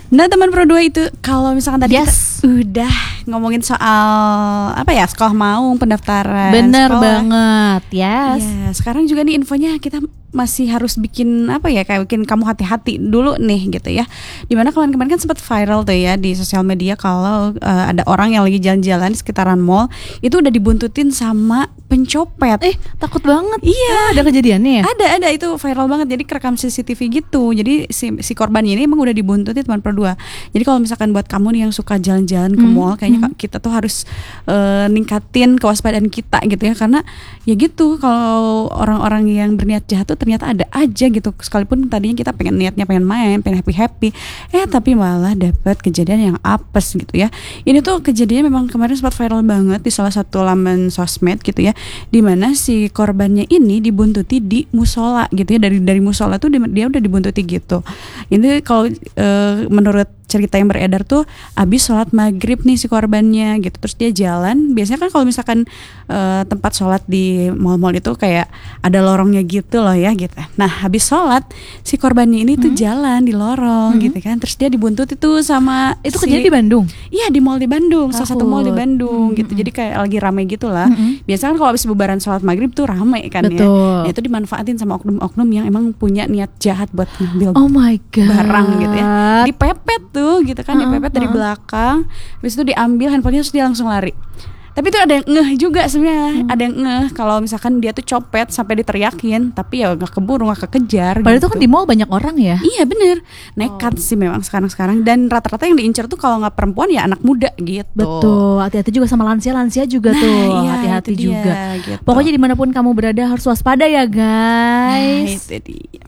Nah teman Pro 2 itu kalau misalkan tadi kita udah ngomongin soal apa ya, sekolah maung, pendaftaran Bener sekolah. banget, yes. Ya, sekarang juga nih infonya kita masih harus bikin apa ya, kayak bikin kamu hati-hati dulu nih gitu ya. Dimana kemarin kan sempat viral tuh ya di sosial media kalau ada orang yang lagi jalan-jalan di sekitaran mall itu udah dibuntutin sama pencopet. Takut banget. Iya, ada kejadiannya ya? Ada itu viral banget. Jadi kerekam CCTV gitu. Jadi si korbannya ini emang udah dibuntutin teman Pro 2. Jadi kalau misalkan buat kamu nih yang suka jalan-jalan ke mall, kayaknya kita tuh harus ningkatin kewaspadaan kita gitu ya, karena ya gitu, kalau orang-orang yang berniat jahat tuh ternyata ada aja gitu. Sekalipun tadinya kita niatnya pengen main, pengen happy, tapi malah dapat kejadian yang apes gitu ya. Ini tuh kejadiannya memang kemarin sempat viral banget di salah satu laman sosmed gitu ya, dimana si korbannya ini dibuntuti di musola gitu ya. Dari musola tuh dia udah dibuntuti gitu. Ini kalau menurut cerita yang beredar tuh abis sholat maghrib nih si korbannya gitu, terus dia jalan. Biasanya kan kalau misalkan tempat sholat di mall-mall itu kayak ada lorongnya gitu loh ya gitu. Nah habis sholat si korbannya ini tuh jalan di lorong gitu kan, terus dia dibuntuti tuh sama itu kejadian di Bandung? Iya, di mall di Bandung, salah satu mall di Bandung gitu. Jadi kayak lagi rame gitu lah. Biasanya kan kalau habis bubaran sholat maghrib tuh rame kan. Betul. Ya. Nah itu dimanfaatin sama oknum-oknum yang emang punya niat jahat buat ngambil barang gitu ya. Dipepet tuh gitu kan, dipepet dari belakang, habis itu diambil handphonenya terus dia langsung lari. Tapi itu ada yang ngeh juga sebenarnya, ada yang ngeh kalau misalkan dia tuh copet sampai diteriakin, tapi ya nggak keburu, nggak kekejar. Padahal gitu. itu kan di mall banyak orang ya. Iya bener, nekat sih memang sekarang. Dan rata-rata yang diincar tuh kalau nggak perempuan ya anak muda gitu. Betul, hati-hati juga sama lansia juga tuh, iya, hati-hati juga. Gitu. Pokoknya dimanapun kamu berada harus waspada ya guys. Nah, itu dia.